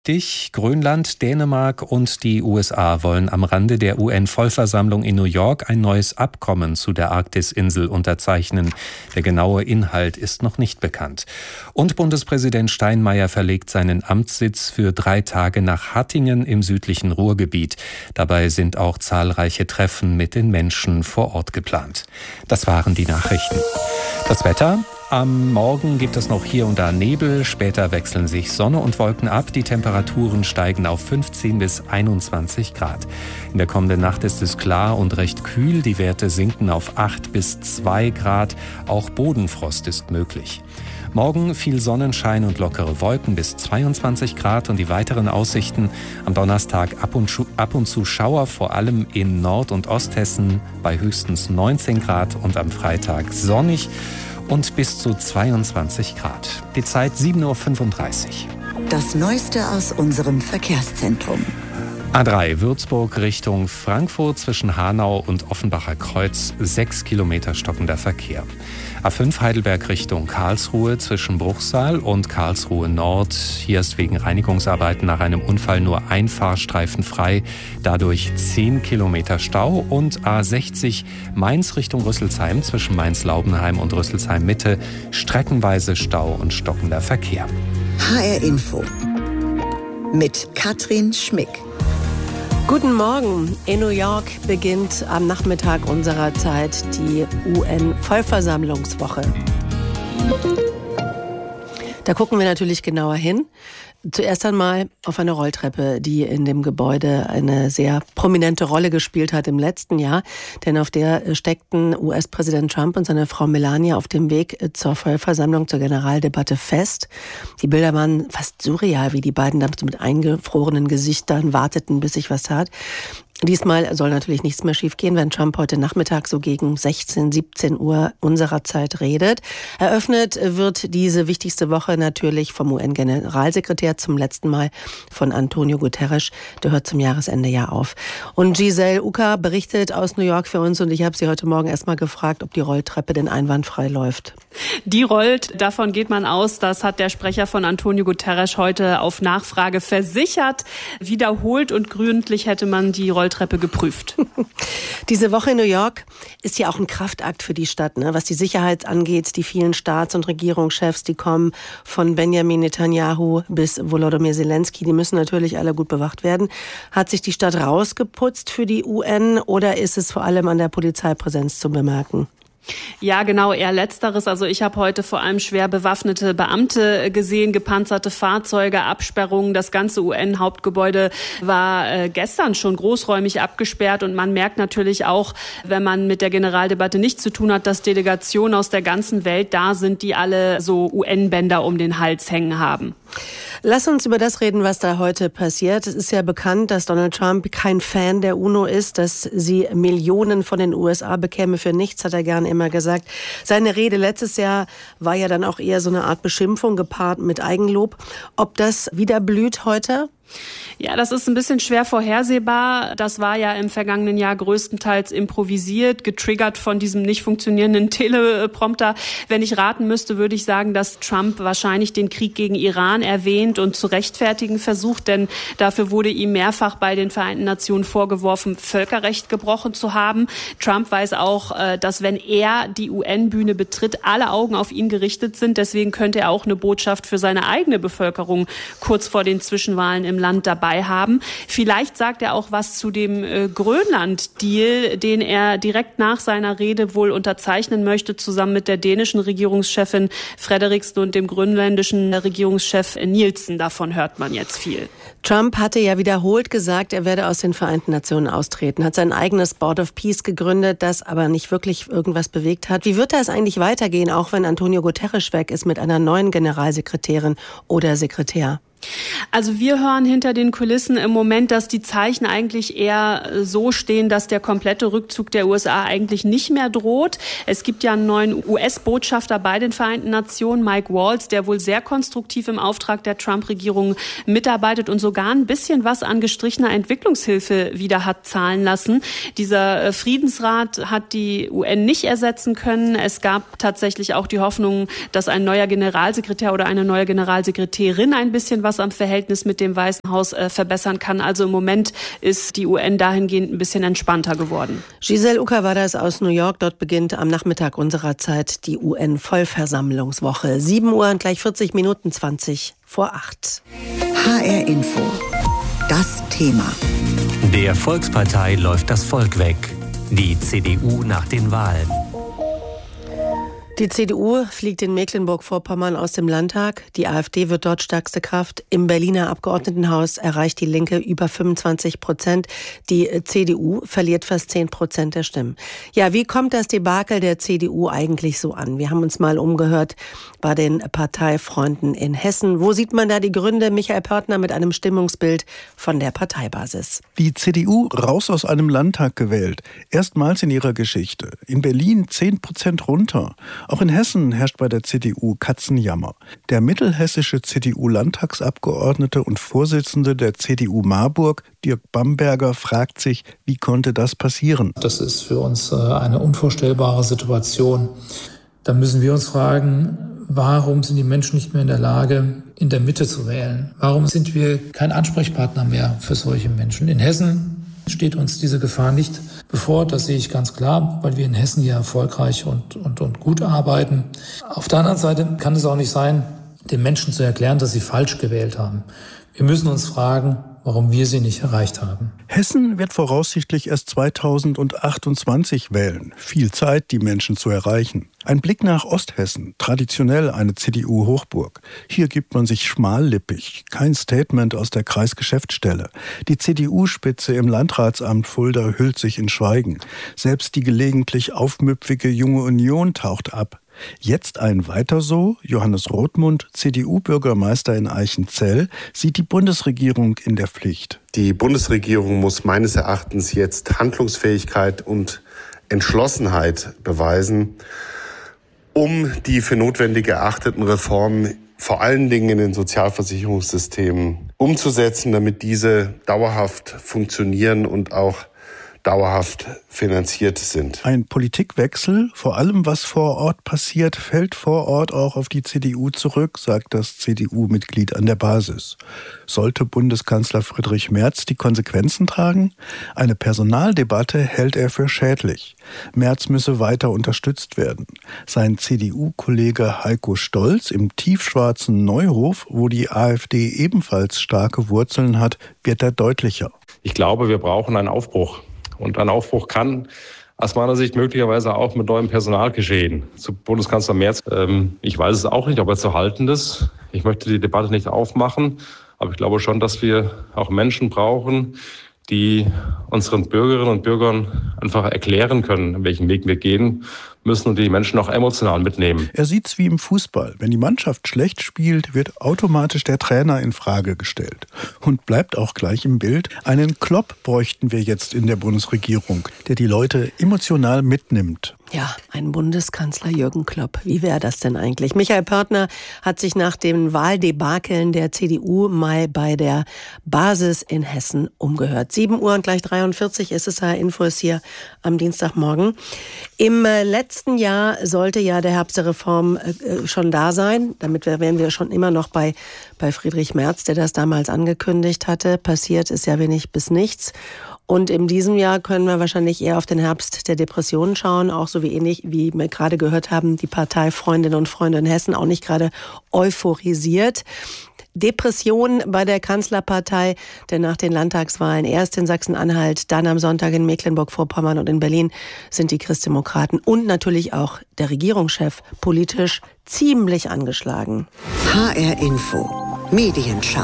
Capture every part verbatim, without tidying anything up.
Dich, Grönland, Dänemark und die U S A wollen am Rande der U N-Vollversammlung in New York ein neues Abkommen zu der Arktis-Insel unterzeichnen. Der genaue Inhalt ist noch nicht bekannt. Und Bundespräsident Steinmeier verlegt seinen Amtssitz für drei Tage nach Hattingen im südlichen Ruhrgebiet. Dabei sind auch zahlreiche Treffen mit den Menschen vor Ort geplant. Das waren die Nachrichten. Das Wetter. Am Morgen gibt es noch hier und da Nebel, später wechseln sich Sonne und Wolken ab. Die Temperaturen steigen auf fünfzehn bis einundzwanzig Grad. In der kommenden Nacht ist es klar und recht kühl. Die Werte sinken auf acht bis zwei Grad. Auch Bodenfrost ist möglich. Morgen viel Sonnenschein und lockere Wolken bis zweiundzwanzig Grad und die weiteren Aussichten am Donnerstag ab und, zu, ab und zu Schauer, vor allem in Nord- und Osthessen bei höchstens neunzehn Grad und am Freitag sonnig und bis zu zweiundzwanzig Grad. Die Zeit sieben Uhr fünfunddreißig. Das Neueste aus unserem Verkehrszentrum. A drei Würzburg Richtung Frankfurt zwischen Hanau und Offenbacher Kreuz, sechs Kilometer stockender Verkehr. A fünf Heidelberg Richtung Karlsruhe zwischen Bruchsal und Karlsruhe Nord. Hier ist wegen Reinigungsarbeiten nach einem Unfall nur ein Fahrstreifen frei, dadurch zehn Kilometer Stau. Und A sechzig Mainz Richtung Rüsselsheim zwischen Mainz-Laubenheim und Rüsselsheim Mitte, streckenweise Stau und stockender Verkehr. H R Info mit Katrin Schmick. Guten Morgen. In New York beginnt am Nachmittag unserer Zeit die U N-Vollversammlungswoche. Da gucken wir natürlich genauer hin. Zuerst einmal auf eine Rolltreppe, die in dem Gebäude eine sehr prominente Rolle gespielt hat im letzten Jahr. Denn auf der steckten U S-Präsident Trump und seine Frau Melania auf dem Weg zur Vollversammlung, zur Generaldebatte fest. Die Bilder waren fast surreal, wie die beiden da mit eingefrorenen Gesichtern warteten, bis sich was tat. Diesmal soll natürlich nichts mehr schiefgehen, wenn Trump heute Nachmittag so gegen sechzehn, siebzehn Uhr unserer Zeit redet. Eröffnet wird diese wichtigste Woche natürlich vom U N-Generalsekretär, zum letzten Mal von Antonio Guterres. Der hört zum Jahresende ja auf. Und Giselle Ucker berichtet aus New York für uns und ich habe sie heute Morgen erstmal gefragt, ob die Rolltreppe denn einwandfrei läuft. Die rollt, davon geht man aus, das hat der Sprecher von Antonio Guterres heute auf Nachfrage versichert. Wiederholt und gründlich hätte man die Rolltreppe Treppe geprüft. Diese Woche in New York ist ja auch ein Kraftakt für die Stadt, ne? Was die Sicherheit angeht. Die vielen Staats- und Regierungschefs, die kommen von Benjamin Netanyahu bis Volodymyr Zelensky, die müssen natürlich alle gut bewacht werden. Hat sich die Stadt rausgeputzt für die U N oder ist es vor allem an der Polizeipräsenz zu bemerken? Ja, genau, eher Letzteres. Also ich habe heute vor allem schwer bewaffnete Beamte gesehen, gepanzerte Fahrzeuge, Absperrungen. Das ganze U N-Hauptgebäude war äh, gestern schon großräumig abgesperrt. Und man merkt natürlich auch, wenn man mit der Generaldebatte nichts zu tun hat, dass Delegationen aus der ganzen Welt da sind, die alle so U N-Bänder um den Hals hängen haben. Lass uns über das reden, was da heute passiert. Es ist ja bekannt, dass Donald Trump kein Fan der UNO ist, dass sie Millionen von den U S A bekäme für nichts, hat er gerne immer gesagt. Seine Rede letztes Jahr war ja dann auch eher so eine Art Beschimpfung gepaart mit Eigenlob. Ob das wieder blüht heute? Ja, das ist ein bisschen schwer vorhersehbar. Das war ja im vergangenen Jahr größtenteils improvisiert, getriggert von diesem nicht funktionierenden Teleprompter. Wenn ich raten müsste, würde ich sagen, dass Trump wahrscheinlich den Krieg gegen Iran erwähnt und zu rechtfertigen versucht, denn dafür wurde ihm mehrfach bei den Vereinten Nationen vorgeworfen, Völkerrecht gebrochen zu haben. Trump weiß auch, dass wenn er die U N-Bühne betritt, alle Augen auf ihn gerichtet sind. Deswegen könnte er auch eine Botschaft für seine eigene Bevölkerung kurz vor den Zwischenwahlen im Land dabei haben. Vielleicht sagt er auch was zu dem äh, Grönland-Deal, den er direkt nach seiner Rede wohl unterzeichnen möchte, zusammen mit der dänischen Regierungschefin Frederiksen und dem grönländischen Regierungschef Nielsen. Davon hört man jetzt viel. Trump hatte ja wiederholt gesagt, er werde aus den Vereinten Nationen austreten, hat sein eigenes Board of Peace gegründet, das aber nicht wirklich irgendwas bewegt hat. Wie wird das eigentlich weitergehen, auch wenn Antonio Guterres weg ist mit einer neuen Generalsekretärin oder Sekretär? Also wir hören hinter den Kulissen im Moment, dass die Zeichen eigentlich eher so stehen, dass der komplette Rückzug der U S A eigentlich nicht mehr droht. Es gibt ja einen neuen U S-Botschafter bei den Vereinten Nationen, Mike Waltz, der wohl sehr konstruktiv im Auftrag der Trump-Regierung mitarbeitet und sogar ein bisschen was an gestrichener Entwicklungshilfe wieder hat zahlen lassen. Dieser Friedensrat hat die U N nicht ersetzen können. Es gab tatsächlich auch die Hoffnung, dass ein neuer Generalsekretär oder eine neue Generalsekretärin ein bisschen was was am Verhältnis mit dem Weißen Haus äh, verbessern kann. Also im Moment ist die U N dahingehend ein bisschen entspannter geworden. Giselle Ucker war das aus New York. Dort beginnt am Nachmittag unserer Zeit die U N-Vollversammlungswoche. sieben Uhr und gleich vierzig Minuten, zwanzig vor acht. H R Info. Das Thema. Der Volkspartei läuft das Volk weg. Die C D U nach den Wahlen. Die C D U fliegt in Mecklenburg-Vorpommern aus dem Landtag. Die AfD wird dort stärkste Kraft. Im Berliner Abgeordnetenhaus erreicht die Linke über fünfundzwanzig Prozent. Die C D U verliert fast zehn Prozent der Stimmen. Ja, wie kommt das Debakel der C D U eigentlich so an? Wir haben uns mal umgehört bei den Parteifreunden in Hessen. Wo sieht man da die Gründe? Michael Pörtner mit einem Stimmungsbild von der Parteibasis. Die C D U raus aus einem Landtag gewählt. Erstmals in ihrer Geschichte. In Berlin zehn Prozent runter. Auch in Hessen herrscht bei der C D U Katzenjammer. Der mittelhessische C D U-Landtagsabgeordnete und Vorsitzende der C D U Marburg, Dirk Bamberger, fragt sich, wie konnte das passieren? Das ist für uns eine unvorstellbare Situation. Da müssen wir uns fragen, warum sind die Menschen nicht mehr in der Lage, in der Mitte zu wählen? Warum sind wir kein Ansprechpartner mehr für solche Menschen? In Hessen steht uns diese Gefahr nicht bevor, das sehe ich ganz klar, weil wir in Hessen hier erfolgreich und, und, und gut arbeiten. Auf der anderen Seite kann es auch nicht sein, den Menschen zu erklären, dass sie falsch gewählt haben. Wir müssen uns fragen, warum wir sie nicht erreicht haben. Hessen wird voraussichtlich erst zweitausendachtundzwanzig wählen. Viel Zeit, die Menschen zu erreichen. Ein Blick nach Osthessen, traditionell eine C D U-Hochburg. Hier gibt man sich schmallippig. Kein Statement aus der Kreisgeschäftsstelle. Die C D U-Spitze im Landratsamt Fulda hüllt sich in Schweigen. Selbst die gelegentlich aufmüpfige Junge Union taucht ab. Jetzt ein Weiter so. Johannes Rothmund, C D U-Bürgermeister in Eichenzell, sieht die Bundesregierung in der Pflicht. Die Bundesregierung muss meines Erachtens jetzt Handlungsfähigkeit und Entschlossenheit beweisen, um die für notwendig erachteten Reformen vor allen Dingen in den Sozialversicherungssystemen umzusetzen, damit diese dauerhaft funktionieren und auch dauerhaft finanziert sind. Ein Politikwechsel, vor allem was vor Ort passiert, fällt vor Ort auch auf die C D U zurück, sagt das C D U-Mitglied an der Basis. Sollte Bundeskanzler Friedrich Merz die Konsequenzen tragen? Eine Personaldebatte hält er für schädlich. Merz müsse weiter unterstützt werden. Sein C D U-Kollege Heiko Stolz im tiefschwarzen Neuhof, wo die AfD ebenfalls starke Wurzeln hat, wird er deutlicher. Ich glaube, wir brauchen einen Aufbruch. Und ein Aufbruch kann aus meiner Sicht möglicherweise auch mit neuem Personal geschehen. Zu Bundeskanzler Merz, ähm, ich weiß es auch nicht, ob er zu halten ist. Ich möchte die Debatte nicht aufmachen, aber ich glaube schon, dass wir auch Menschen brauchen, die unseren Bürgerinnen und Bürgern einfach erklären können, welchen Weg wir gehen müssen und die Menschen auch emotional mitnehmen. Er sieht's wie im Fußball. Wenn die Mannschaft schlecht spielt, wird automatisch der Trainer in Frage gestellt. Und bleibt auch gleich im Bild, einen Klopp bräuchten wir jetzt in der Bundesregierung, der die Leute emotional mitnimmt. Ja, ein Bundeskanzler Jürgen Klopp. Wie wäre das denn eigentlich? Michael Pörtner hat sich nach den Wahldebakeln der C D U mal bei der Basis in Hessen umgehört. sieben Uhr und gleich dreiundvierzig ist es, H R-Info ist hier am Dienstagmorgen. Im letzten Jahr sollte ja der Herbst der Reform äh, schon da sein. Damit wären wir schon immer noch bei, bei Friedrich Merz, der das damals angekündigt hatte. Passiert ist ja wenig bis nichts. Und in diesem Jahr können wir wahrscheinlich eher auf den Herbst der Depressionen schauen, auch so wie ähnlich, wie wir gerade gehört haben, die Parteifreundinnen und Freunde in Hessen auch nicht gerade euphorisiert. Depression bei der Kanzlerpartei, denn nach den Landtagswahlen erst in Sachsen-Anhalt, dann am Sonntag in Mecklenburg-Vorpommern und in Berlin sind die Christdemokraten und natürlich auch der Regierungschef politisch ziemlich angeschlagen. H R-Info, Medienschau.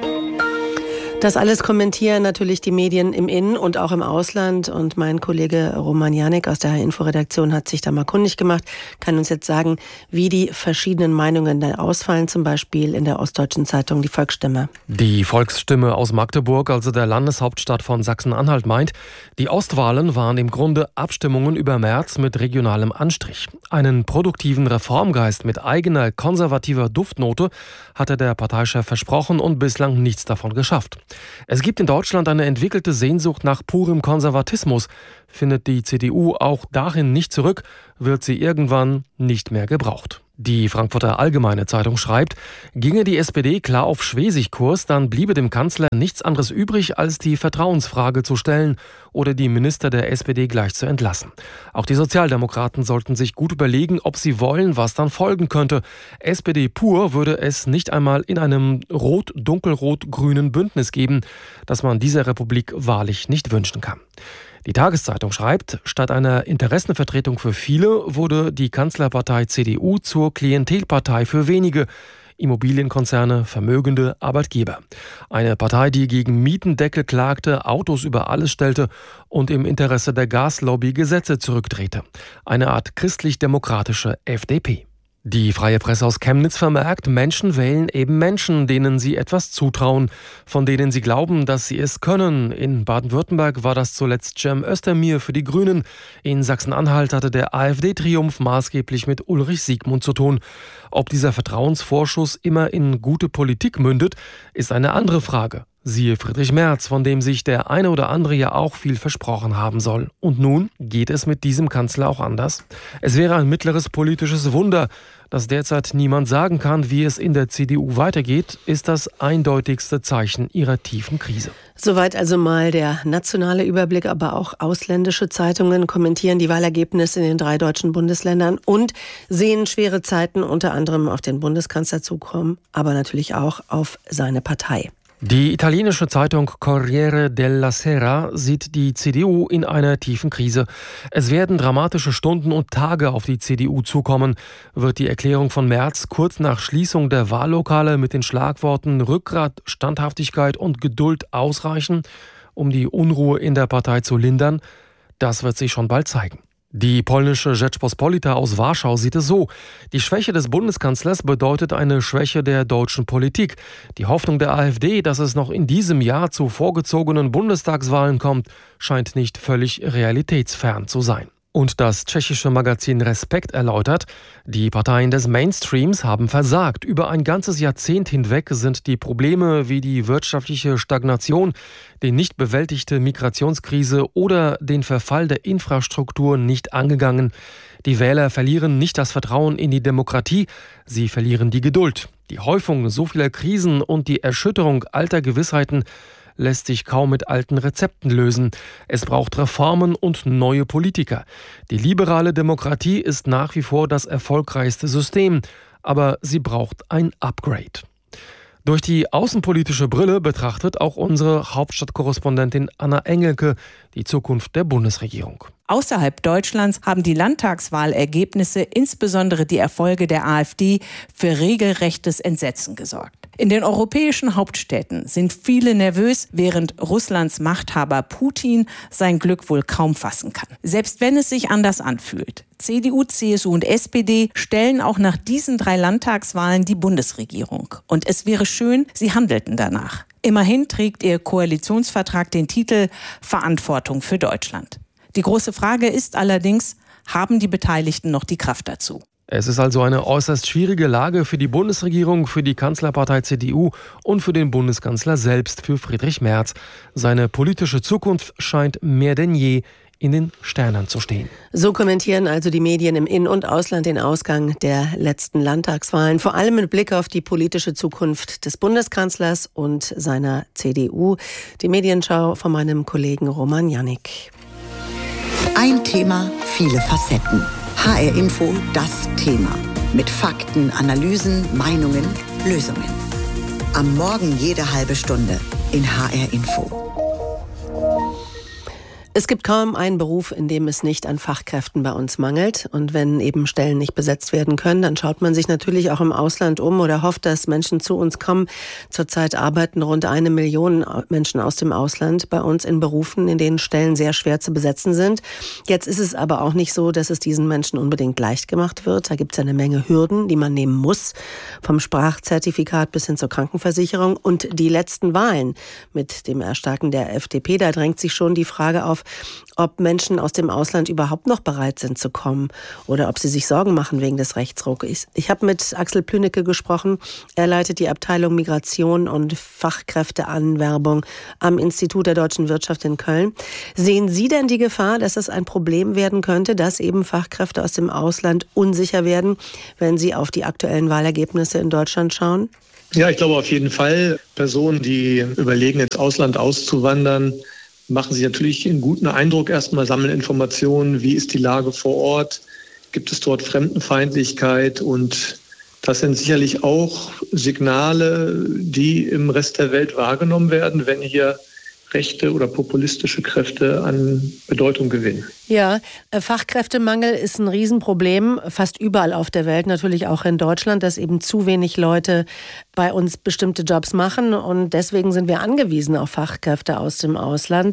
Das alles kommentieren natürlich die Medien im In- und auch im Ausland. Und mein Kollege Roman Janik aus der H R-Info-Redaktion hat sich da mal kundig gemacht, kann uns jetzt sagen, wie die verschiedenen Meinungen da ausfallen, zum Beispiel in der Ostdeutschen Zeitung Die Volksstimme. Die Volksstimme aus Magdeburg, also der Landeshauptstadt von Sachsen-Anhalt, meint, die Ostwahlen waren im Grunde Abstimmungen über Merz mit regionalem Anstrich. Einen produktiven Reformgeist mit eigener konservativer Duftnote hatte der Parteichef versprochen und bislang nichts davon geschafft. Es gibt in Deutschland eine entwickelte Sehnsucht nach purem Konservatismus. Findet die C D U auch darin nicht zurück, wird sie irgendwann nicht mehr gebraucht. Die Frankfurter Allgemeine Zeitung schreibt, ginge die S P D klar auf Schwesig-Kurs, dann bliebe dem Kanzler nichts anderes übrig, als die Vertrauensfrage zu stellen oder die Minister der S P D gleich zu entlassen. Auch die Sozialdemokraten sollten sich gut überlegen, ob sie wollen, was dann folgen könnte. S P D pur würde es nicht einmal in einem rot-dunkelrot-grünen Bündnis geben, das man dieser Republik wahrlich nicht wünschen kann. Die Tageszeitung schreibt, statt einer Interessenvertretung für viele wurde die Kanzlerpartei C D U zur Klientelpartei für wenige, Immobilienkonzerne, vermögende Arbeitgeber. Eine Partei, die gegen Mietendeckel klagte, Autos über alles stellte und im Interesse der Gaslobby Gesetze zurückdrehte. Eine Art christlich-demokratische F D P. Die Freie Presse aus Chemnitz vermerkt, Menschen wählen eben Menschen, denen sie etwas zutrauen, von denen sie glauben, dass sie es können. In Baden-Württemberg war das zuletzt Cem Özdemir für die Grünen. In Sachsen-Anhalt hatte der AfD-Triumph maßgeblich mit Ulrich Siegmund zu tun. Ob dieser Vertrauensvorschuss immer in gute Politik mündet, ist eine andere Frage. Siehe Friedrich Merz, von dem sich der eine oder andere ja auch viel versprochen haben soll. Und nun geht es mit diesem Kanzler auch anders? Es wäre ein mittleres politisches Wunder, dass derzeit niemand sagen kann, wie es in der C D U weitergeht, ist das eindeutigste Zeichen ihrer tiefen Krise. Soweit also mal der nationale Überblick, aber auch ausländische Zeitungen kommentieren die Wahlergebnisse in den drei deutschen Bundesländern und sehen schwere Zeiten unter anderem auf den Bundeskanzler zukommen, aber natürlich auch auf seine Partei. Die italienische Zeitung Corriere della Sera sieht die C D U in einer tiefen Krise. Es werden dramatische Stunden und Tage auf die C D U zukommen. Wird die Erklärung von Merz kurz nach Schließung der Wahllokale mit den Schlagworten Rückgrat, Standhaftigkeit und Geduld ausreichen, um die Unruhe in der Partei zu lindern? Das wird sich schon bald zeigen. Die polnische Rzeczpospolita aus Warschau sieht es so. Die Schwäche des Bundeskanzlers bedeutet eine Schwäche der deutschen Politik. Die Hoffnung der AfD, dass es noch in diesem Jahr zu vorgezogenen Bundestagswahlen kommt, scheint nicht völlig realitätsfern zu sein. Und das tschechische Magazin Respekt erläutert, die Parteien des Mainstreams haben versagt. Über ein ganzes Jahrzehnt hinweg sind die Probleme wie die wirtschaftliche Stagnation, die nicht bewältigte Migrationskrise oder den Verfall der Infrastruktur nicht angegangen. Die Wähler verlieren nicht das Vertrauen in die Demokratie, sie verlieren die Geduld. Die Häufung so vieler Krisen und die Erschütterung alter Gewissheiten lässt sich kaum mit alten Rezepten lösen. Es braucht Reformen und neue Politiker. Die liberale Demokratie ist nach wie vor das erfolgreichste System, aber sie braucht ein Upgrade. Durch die außenpolitische Brille betrachtet auch unsere Hauptstadtkorrespondentin Anna Engelke die Zukunft der Bundesregierung. Außerhalb Deutschlands haben die Landtagswahlergebnisse, insbesondere die Erfolge der AfD, für regelrechtes Entsetzen gesorgt. In den europäischen Hauptstädten sind viele nervös, während Russlands Machthaber Putin sein Glück wohl kaum fassen kann. Selbst wenn es sich anders anfühlt. C D U, C S U und S P D stellen auch nach diesen drei Landtagswahlen die Bundesregierung. Und es wäre schön, sie handelten danach. Immerhin trägt ihr Koalitionsvertrag den Titel Verantwortung für Deutschland. Die große Frage ist allerdings, haben die Beteiligten noch die Kraft dazu? Es ist also eine äußerst schwierige Lage für die Bundesregierung, für die Kanzlerpartei C D U und für den Bundeskanzler selbst, für Friedrich Merz. Seine politische Zukunft scheint mehr denn je in den Sternen zu stehen. So kommentieren also die Medien im In- und Ausland den Ausgang der letzten Landtagswahlen, vor allem mit Blick auf die politische Zukunft des Bundeskanzlers und seiner C D U. Die Medienschau von meinem Kollegen Roman Jannik. Ein Thema, viele Facetten. H R Info, das Thema. Mit Fakten, Analysen, Meinungen, Lösungen. Am Morgen jede halbe Stunde in H R Info. Es gibt kaum einen Beruf, in dem es nicht an Fachkräften bei uns mangelt. Und wenn eben Stellen nicht besetzt werden können, dann schaut man sich natürlich auch im Ausland um oder hofft, dass Menschen zu uns kommen. Zurzeit arbeiten rund eine Million Menschen aus dem Ausland bei uns in Berufen, in denen Stellen sehr schwer zu besetzen sind. Jetzt ist es aber auch nicht so, dass es diesen Menschen unbedingt leicht gemacht wird. Da gibt es eine Menge Hürden, die man nehmen muss, vom Sprachzertifikat bis hin zur Krankenversicherung. Und die letzten Wahlen mit dem Erstarken der F D P, da drängt sich schon die Frage auf, ob Menschen aus dem Ausland überhaupt noch bereit sind zu kommen oder ob sie sich Sorgen machen wegen des Rechtsrucks. Ich, ich habe mit Axel Plünecke gesprochen. Er leitet die Abteilung Migration und Fachkräfteanwerbung am Institut der Deutschen Wirtschaft in Köln. Sehen Sie denn die Gefahr, dass es ein Problem werden könnte, dass eben Fachkräfte aus dem Ausland unsicher werden, wenn sie auf die aktuellen Wahlergebnisse in Deutschland schauen? Ja, ich glaube auf jeden Fall. Personen, die überlegen, ins Ausland auszuwandern, machen sich natürlich einen guten Eindruck erstmal, sammeln Informationen, wie ist die Lage vor Ort, gibt es dort Fremdenfeindlichkeit, und das sind sicherlich auch Signale, die im Rest der Welt wahrgenommen werden, wenn hier rechte oder populistische Kräfte an Bedeutung gewinnen. Ja, Fachkräftemangel ist ein Riesenproblem, fast überall auf der Welt, natürlich auch in Deutschland, dass eben zu wenig Leute bei uns bestimmte Jobs machen, und deswegen sind wir angewiesen auf Fachkräfte aus dem Ausland.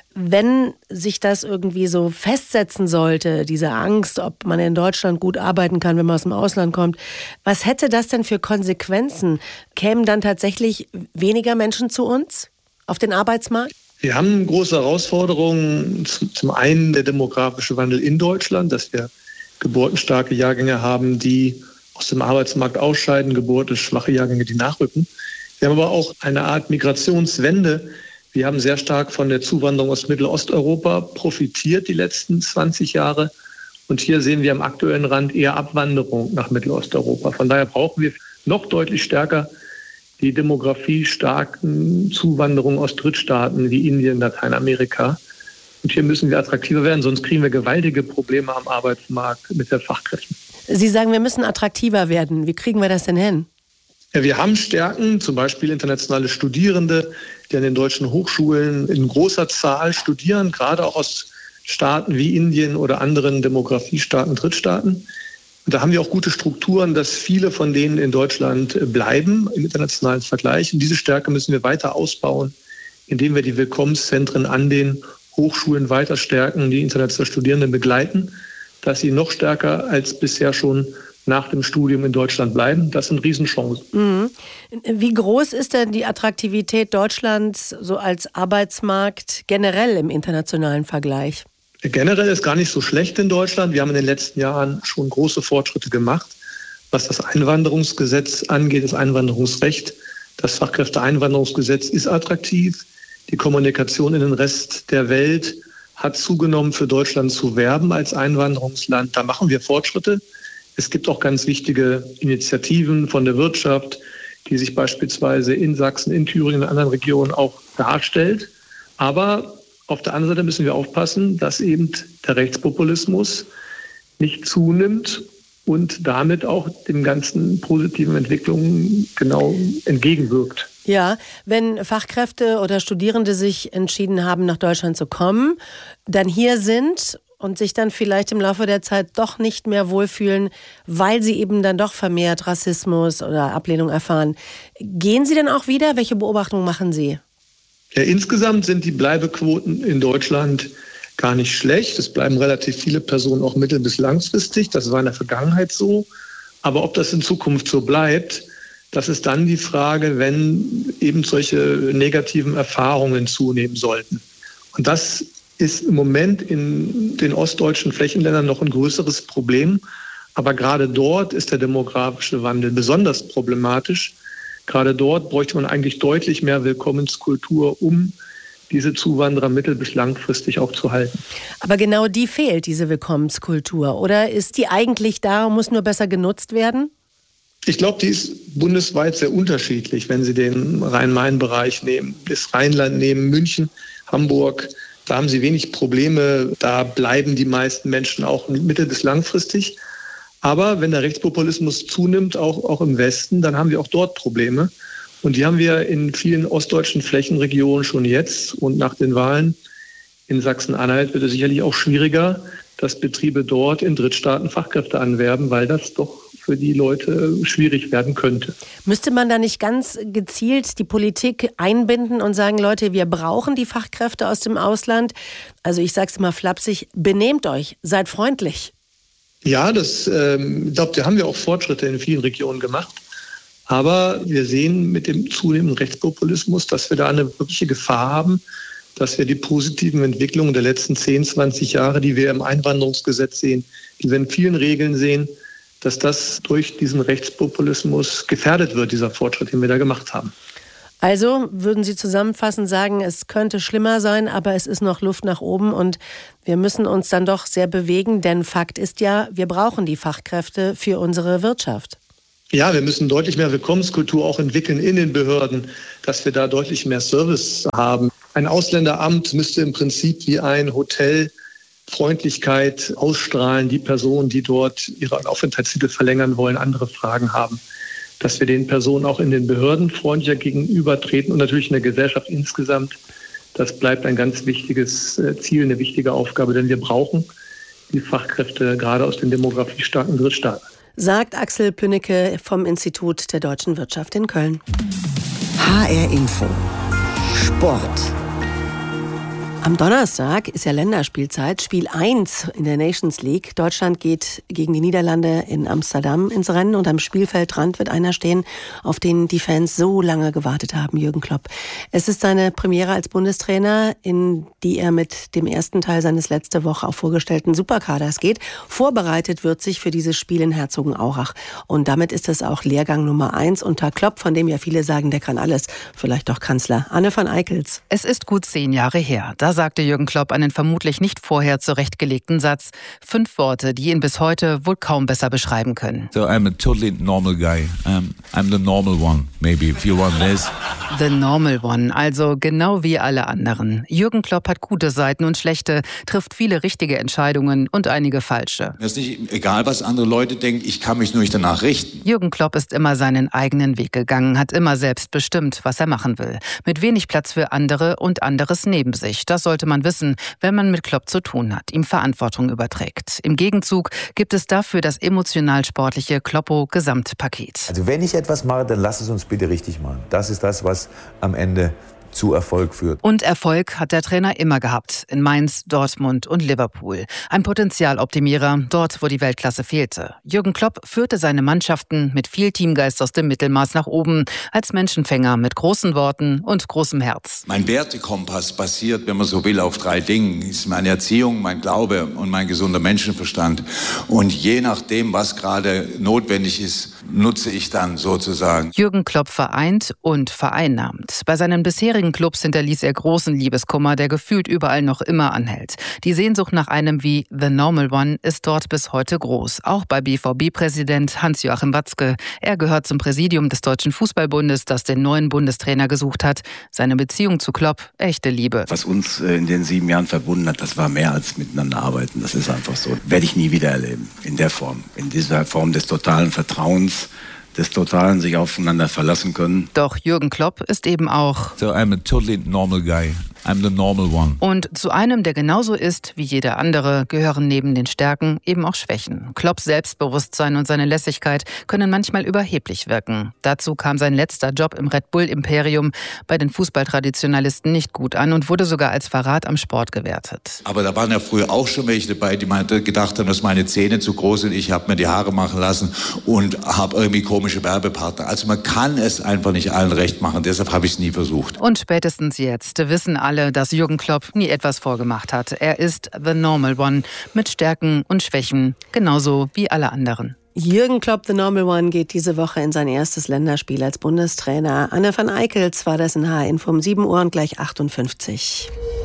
Wenn sich das irgendwie so festsetzen sollte, diese Angst, ob man in Deutschland gut arbeiten kann, wenn man aus dem Ausland kommt, was hätte das denn für Konsequenzen? Kämen dann tatsächlich weniger Menschen zu uns auf den Arbeitsmarkt? Wir haben große Herausforderungen. Zum einen der demografische Wandel in Deutschland, dass wir geburtenstarke Jahrgänge haben, die aus dem Arbeitsmarkt ausscheiden, geburtenschwache Jahrgänge, die nachrücken. Wir haben aber auch eine Art Migrationswende. Wir haben sehr stark von der Zuwanderung aus Mittelosteuropa profitiert die letzten zwanzig Jahre. Und hier sehen wir am aktuellen Rand eher Abwanderung nach Mittelosteuropa. Von daher brauchen wir noch deutlich stärker die demografiestarken Zuwanderungen aus Drittstaaten wie Indien, Lateinamerika. Und hier müssen wir attraktiver werden, sonst kriegen wir gewaltige Probleme am Arbeitsmarkt mit den Fachkräften. Sie sagen, wir müssen attraktiver werden. Wie kriegen wir das denn hin? Ja, wir haben Stärken, zum Beispiel internationale Studierende, die an den deutschen Hochschulen in großer Zahl studieren, gerade auch aus Staaten wie Indien oder anderen demografiestarken Drittstaaten. Und da haben wir auch gute Strukturen, dass viele von denen in Deutschland bleiben im internationalen Vergleich. Und diese Stärke müssen wir weiter ausbauen, indem wir die Willkommenszentren an den Hochschulen weiter stärken, die internationalen Studierenden begleiten, dass sie noch stärker als bisher schon nach dem Studium in Deutschland bleiben. Das sind Riesenchancen. Mhm. Wie groß ist denn die Attraktivität Deutschlands so als Arbeitsmarkt generell im internationalen Vergleich? Generell ist gar nicht so schlecht in Deutschland. Wir haben in den letzten Jahren schon große Fortschritte gemacht, was das Einwanderungsgesetz angeht, das Einwanderungsrecht. Das Fachkräfteeinwanderungsgesetz ist attraktiv. Die Kommunikation in den Rest der Welt hat zugenommen, für Deutschland zu werben als Einwanderungsland. Da machen wir Fortschritte. Es gibt auch ganz wichtige Initiativen von der Wirtschaft, die sich beispielsweise in Sachsen, in Thüringen, in anderen Regionen auch darstellt. Aber auf der anderen Seite müssen wir aufpassen, dass eben der Rechtspopulismus nicht zunimmt und damit auch den ganzen positiven Entwicklungen genau entgegenwirkt. Ja, wenn Fachkräfte oder Studierende sich entschieden haben, nach Deutschland zu kommen, dann hier sind und sich dann vielleicht im Laufe der Zeit doch nicht mehr wohlfühlen, weil sie eben dann doch vermehrt Rassismus oder Ablehnung erfahren. Gehen sie denn auch wieder? Welche Beobachtungen machen Sie? Ja, insgesamt sind die Bleibequoten in Deutschland gar nicht schlecht. Es bleiben relativ viele Personen auch mittel- bis langfristig. Das war in der Vergangenheit so. Aber ob das in Zukunft so bleibt, das ist dann die Frage, wenn eben solche negativen Erfahrungen zunehmen sollten. Und das ist im Moment in den ostdeutschen Flächenländern noch ein größeres Problem. Aber gerade dort ist der demografische Wandel besonders problematisch. Gerade dort bräuchte man eigentlich deutlich mehr Willkommenskultur, um diese Zuwanderer mittel- bis langfristig auch zu halten. Aber genau die fehlt, diese Willkommenskultur. Oder ist die eigentlich da und muss nur besser genutzt werden? Ich glaube, die ist bundesweit sehr unterschiedlich. Wenn Sie den Rhein-Main-Bereich nehmen, das Rheinland nehmen, München, Hamburg, da haben Sie wenig Probleme. Da bleiben die meisten Menschen auch mittel- bis langfristig. Aber wenn der Rechtspopulismus zunimmt, auch, auch im Westen, dann haben wir auch dort Probleme. Und die haben wir in vielen ostdeutschen Flächenregionen schon jetzt. Und nach den Wahlen in Sachsen-Anhalt wird es sicherlich auch schwieriger, dass Betriebe dort in Drittstaaten Fachkräfte anwerben, weil das doch für die Leute schwierig werden könnte. Müsste man da nicht ganz gezielt die Politik einbinden und sagen, Leute, wir brauchen die Fachkräfte aus dem Ausland? Also ich sage es mal flapsig, benehmt euch, seid freundlich. Ja, das, ähm, ich glaube, da haben wir auch Fortschritte in vielen Regionen gemacht. Aber wir sehen mit dem zunehmenden Rechtspopulismus, dass wir da eine wirkliche Gefahr haben, dass wir die positiven Entwicklungen der letzten zehn, zwanzig Jahre, die wir im Einwanderungsgesetz sehen, die wir in vielen Regeln sehen, dass das durch diesen Rechtspopulismus gefährdet wird, dieser Fortschritt, den wir da gemacht haben. Also würden Sie zusammenfassend sagen, es könnte schlimmer sein, aber es ist noch Luft nach oben und wir müssen uns dann doch sehr bewegen, denn Fakt ist ja, wir brauchen die Fachkräfte für unsere Wirtschaft. Ja, wir müssen deutlich mehr Willkommenskultur auch entwickeln in den Behörden, dass wir da deutlich mehr Service haben. Ein Ausländeramt müsste im Prinzip wie ein Hotel Freundlichkeit ausstrahlen, die Personen, die dort ihre Aufenthaltstitel verlängern wollen, andere Fragen haben. Dass wir den Personen auch in den Behörden freundlicher gegenübertreten und natürlich in der Gesellschaft insgesamt. Das bleibt ein ganz wichtiges Ziel, eine wichtige Aufgabe, denn wir brauchen die Fachkräfte gerade aus den demografiestarken Drittstaaten. Sagt Axel Pünnecke vom Institut der Deutschen Wirtschaft in Köln. H R Info. Sport. Am Donnerstag ist ja Länderspielzeit, Spiel eins in der Nations League. Deutschland geht gegen die Niederlande in Amsterdam ins Rennen und am Spielfeldrand wird einer stehen, auf den die Fans so lange gewartet haben, Jürgen Klopp. Es ist seine Premiere als Bundestrainer, in die er mit dem ersten Teil seines letzte Woche auch vorgestellten Superkaders geht. Vorbereitet wird sich für dieses Spiel in Herzogenaurach. Und damit ist es auch Lehrgang Nummer eins unter Klopp, von dem ja viele sagen, der kann alles. Vielleicht doch Kanzler. Anne van Eickels. Es ist gut zehn Jahre her. Da sagte Jürgen Klopp einen vermutlich nicht vorher zurechtgelegten Satz. Fünf Worte, die ihn bis heute wohl kaum besser beschreiben können. So I'm a totally normal guy. Um, I'm the normal one, maybe, if you want this. The normal one, also genau wie alle anderen. Jürgen Klopp hat gute Seiten und schlechte, trifft viele richtige Entscheidungen und einige falsche. Mir ist nicht egal, was andere Leute denken, ich kann mich nur nicht danach richten. Jürgen Klopp ist immer seinen eigenen Weg gegangen, hat immer selbst bestimmt, was er machen will. Mit wenig Platz für andere und anderes neben sich. Das sollte man wissen, wenn man mit Klopp zu tun hat, ihm Verantwortung überträgt. Im Gegenzug gibt es dafür das emotional-sportliche Kloppo-Gesamtpaket. Also wenn ich etwas mache, dann lass es uns bitte richtig machen. Das ist das, was am Ende zu Erfolg führt. Und Erfolg hat der Trainer immer gehabt. In Mainz, Dortmund und Liverpool. Ein Potenzialoptimierer, dort wo die Weltklasse fehlte. Jürgen Klopp führte seine Mannschaften mit viel Teamgeist aus dem Mittelmaß nach oben. Als Menschenfänger mit großen Worten und großem Herz. Mein Wertekompass basiert, wenn man so will, auf drei Dingen. Das ist meine Erziehung, mein Glaube und mein gesunder Menschenverstand. Und je nachdem, was gerade notwendig ist, nutze ich dann sozusagen. Jürgen Klopp vereint und vereinnahmt. Bei seinen bisherigen Clubs hinterließ er großen Liebeskummer, der gefühlt überall noch immer anhält. Die Sehnsucht nach einem wie The Normal One ist dort bis heute groß. Auch bei B V B-Präsident Hans-Joachim Watzke. Er gehört zum Präsidium des Deutschen Fußballbundes, das den neuen Bundestrainer gesucht hat. Seine Beziehung zu Klopp, echte Liebe. Was uns in den sieben Jahren verbunden hat, das war mehr als miteinander arbeiten. Das ist einfach so. Werde ich nie wieder erleben. In der Form. In dieser Form des totalen Vertrauens, des totalen sich aufeinander verlassen können. Doch Jürgen Klopp ist eben auch So I'm a totally normal guy. I'm the normal one. Und zu einem, der genauso ist wie jeder andere, gehören neben den Stärken eben auch Schwächen. Klopps Selbstbewusstsein und seine Lässigkeit können manchmal überheblich wirken. Dazu kam sein letzter Job im Red Bull-Imperium bei den Fußballtraditionalisten nicht gut an und wurde sogar als Verrat am Sport gewertet. Aber da waren ja früher auch schon welche dabei, die gedacht haben, dass meine Zähne zu groß sind. Ich habe mir die Haare machen lassen und habe irgendwie komische Werbepartner. Also man kann es einfach nicht allen recht machen. Deshalb habe ich es nie versucht. Und spätestens jetzt wissen alle, dass Jürgen Klopp nie etwas vorgemacht hat. Er ist the normal one mit Stärken und Schwächen, genauso wie alle anderen. Jürgen Klopp, the normal one, geht diese Woche in sein erstes Länderspiel als Bundestrainer. Anne van Eickels war das in H R Info um sieben Uhr und gleich achtundfünfzig.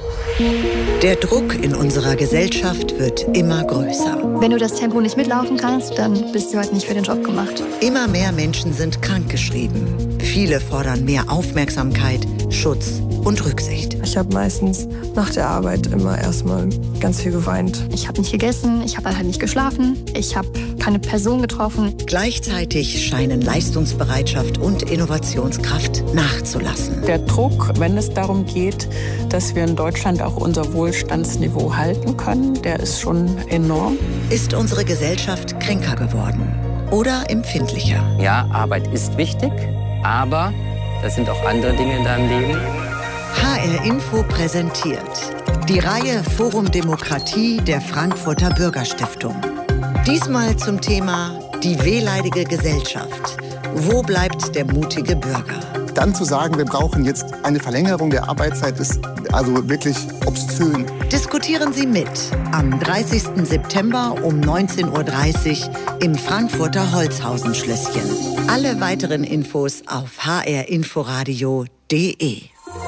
Der Druck in unserer Gesellschaft wird immer größer. Wenn du das Tempo nicht mitlaufen kannst, dann bist du halt nicht für den Job gemacht. Immer mehr Menschen sind krankgeschrieben. Viele fordern mehr Aufmerksamkeit, Schutz und Rücksicht. Ich habe meistens nach der Arbeit immer erstmal ganz viel geweint. Ich habe nicht gegessen, ich habe halt nicht geschlafen, ich habe keine Person getroffen. Gleichzeitig scheinen Leistungsbereitschaft und Innovationskraft nachzulassen. Der Druck, wenn es darum geht, dass wir in Deutschland auch unser Wohlstandsniveau halten können, der ist schon enorm. Ist unsere Gesellschaft kränker geworden oder empfindlicher? Ja, Arbeit ist wichtig, aber das sind auch andere Dinge in deinem Leben. H R Info präsentiert die Reihe Forum Demokratie der Frankfurter Bürgerstiftung. Diesmal zum Thema die wehleidige Gesellschaft. Wo bleibt der mutige Bürger? dann zu sagen, wir brauchen jetzt eine Verlängerung der Arbeitszeit, ist also wirklich obszön. Diskutieren Sie mit am dreißigsten September um neunzehn Uhr dreißig im Frankfurter Holzhausen-Schlösschen. Alle weiteren Infos auf h r inforadio punkt de.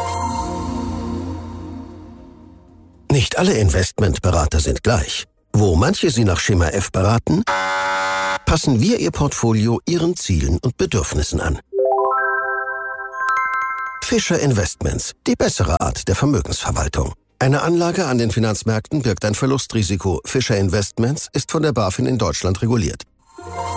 Nicht alle Investmentberater sind gleich. Wo manche Sie nach Schema F beraten, passen wir Ihr Portfolio Ihren Zielen und Bedürfnissen an. Fischer Investments, die bessere Art der Vermögensverwaltung. Eine Anlage an den Finanzmärkten birgt ein Verlustrisiko. Fischer Investments ist von der BaFin in Deutschland reguliert.